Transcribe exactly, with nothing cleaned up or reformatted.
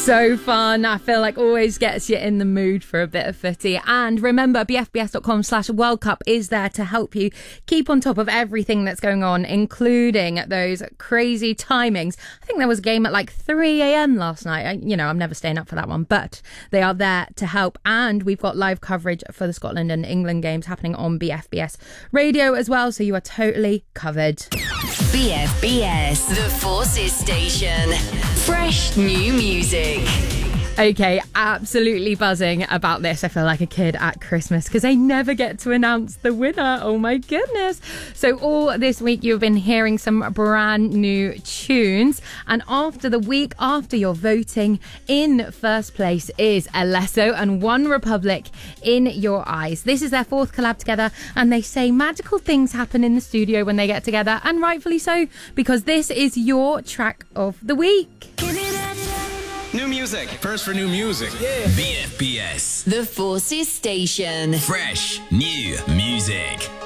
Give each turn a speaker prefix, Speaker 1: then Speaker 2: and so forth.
Speaker 1: So fun. I feel like always gets you in the mood for a bit of footy. And remember, b f b s dot com slash World Cup is there to help you keep on top of everything that's going on, including those crazy timings. I think there was a game at like three a.m. last night. I, you know, I'm never staying up for that one, but they are there to help. And we've got live coverage for the Scotland and England games happening on B F B S radio as well. So you are totally covered.
Speaker 2: B F B S, the Forces Station. Fresh new music.
Speaker 1: Okay, absolutely buzzing about this. I feel like a kid at Christmas because they never get to announce the winner. Oh my goodness. So all this week you've been hearing some brand new tunes, and after the week after your voting, in first place is Alesso and One Republic, In Your Eyes. This is their fourth collab together, and they say magical things happen in the studio when they get together, and rightfully so, because this is your track of the week.
Speaker 3: New music. First for new music. Yeah.
Speaker 2: B F B S, the Forces Station. Fresh new music.